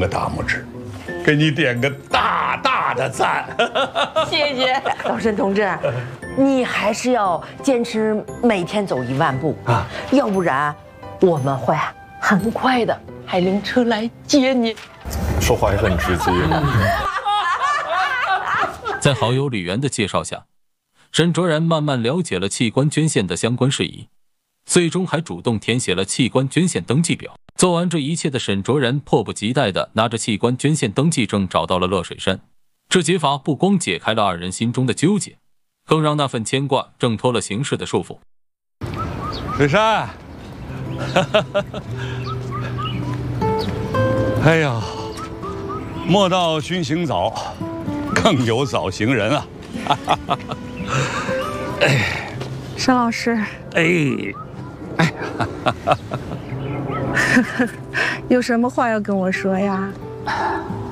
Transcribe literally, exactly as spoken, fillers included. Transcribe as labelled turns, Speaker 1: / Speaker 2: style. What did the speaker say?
Speaker 1: 个大拇指，给你点个大大的赞。
Speaker 2: 谢谢老沈同志，你还是要坚持每天走一万步啊，要不然我们会很快的还领车来接你。
Speaker 3: 说话也很直接。
Speaker 4: 在好友李元的介绍下，沈卓然慢慢了解了器官捐献的相关事宜，最终还主动填写了器官捐献登记表。做完这一切的沈卓然迫不及待地拿着器官捐献登记证找到了乐水山。这解法不光解开了二人心中的纠结，更让那份牵挂挣脱了形式的束缚。
Speaker 1: 水山，哎呀，莫道熏行早，更有早行人啊！
Speaker 5: 哎，沈老师，
Speaker 1: 哎，哎，
Speaker 5: 有什么话要跟我说呀？